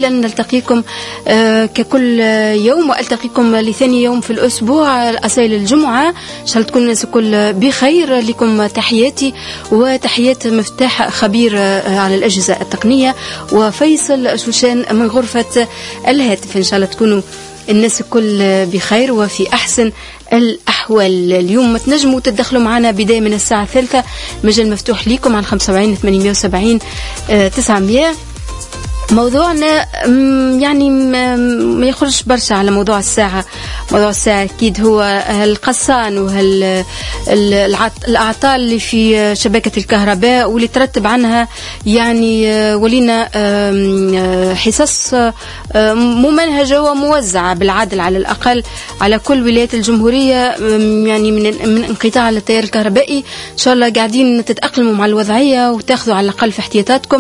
إذا نلتقيكم ككل يوم، وألتقيكم لثاني يوم في الأسبوع أصيل الجمعة. إن شاء الله تكون الناس الكل بخير. لكم تحياتي وتحيات مفتاح خبير على الأجهزة التقنية وفيصل شوشان من غرفة الهاتف. إن شاء الله تكونوا الناس الكل بخير وفي أحسن الأحوال. اليوم تنجموا تدخلوا معنا بداية من الساعة 3، مجال مفتوح لكم على 75 870 900. موضوعنا يعني ما يخرجش برشا على موضوع الساعة. موضوع الساعة أكيد هو القصان والأعطال اللي في شبكة الكهرباء واللي ترتب عنها يعني ولينا حصص ممنهجة وموزعة بالعدل على الأقل على كل ولايات الجمهورية، يعني من انقطاع التيار الكهربائي. إن شاء الله قاعدين تتأقلموا مع الوضعية وتاخذوا على الأقل في احتياطاتكم،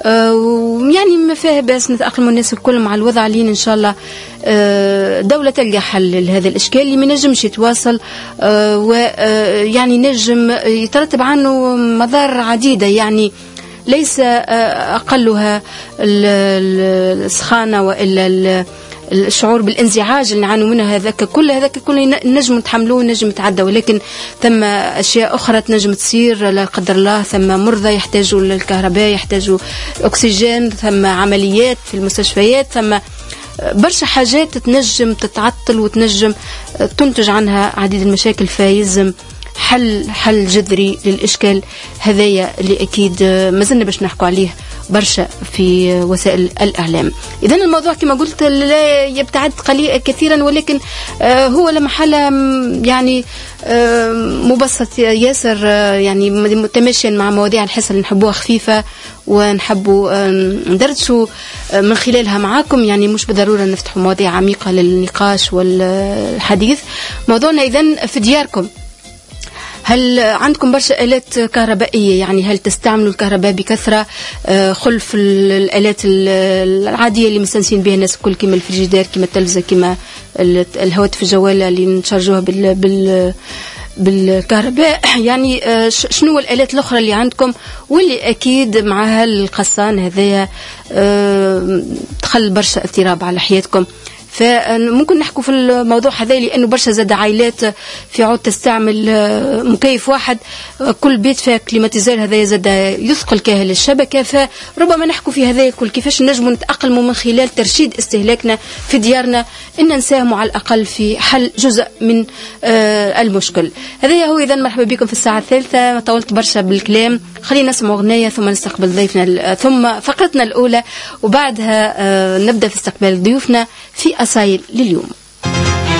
ويعني ما فيه بس نتأقلموا الناس الكل مع الوضع لين إن شاء الله دولة تلقى حل لهذا الإشكال اللي ما نجمش يتواصل، ويعني نجم يترتب عنه مضار عديدة، يعني ليس أقلها السخانة وإلا الشعور بالانزعاج اللي نعانوا منه. هذاك كله نجم نتحملوه نجم نتعدى، ولكن ثم أشياء أخرى تنجم تصير لا قدر الله. ثم مرضى يحتاجوا للكهرباء، يحتاجوا أكسجين، ثم عمليات في المستشفيات، ثم برشا حاجات تنجم تتعطل وتنجم تنتج عنها عديد المشاكل. فيلزم حل جذري للإشكال هذايا اللي أكيد ما زلنا باش نحكوا عليه برشا في وسائل الإعلام. إذن الموضوع كما قلت لا يبتعد كثيرا، ولكن هو لمحل يعني مبسط ياسر، يعني متماشيا مع مواضيع الحصة اللي نحبوها خفيفة ونحبوا ندردشوا من خلالها معاكم. يعني مش بالضرورة نفتحوا مواضيع عميقة للنقاش والحديث. موضوعنا إذن في دياركم، هل عندكم برشا آلات كهربائية؟ يعني هل تستعملوا الكهرباء بكثرة خلف الآلات العادية اللي مستنسين بها الناس الكل، كما الفريجيدير، كما التلفزة، كما الهواتف الجوالة اللي نشارجوها بالكهرباء؟ يعني شنو الآلات الأخرى اللي عندكم واللي أكيد معها القصان هذايا تخل برشا اضطراب على حياتكم؟ فممكن نحكوا في الموضوع هذا لأنه برشا زاد عائلات في عود تستعمل مكيف واحد، كل بيت فيه كليماتيزير، هذا زاد يثقل كاهل الشبكة. فربما نحكوا في هذا كل كيفاش نجموا نتأقلموا من خلال ترشيد استهلاكنا في ديارنا، إن نساهموا على الأقل في حل جزء من المشكل. هذا هو. إذن مرحبا بكم في الساعة الثالثة. طولت برشا بالكلام، خلينا نسمع أغنية ثم نستقبل ضيفنا، ثم فقرتنا الأولى، وبعدها نبدأ في استقبال ضيوفنا في أصايل لليوم.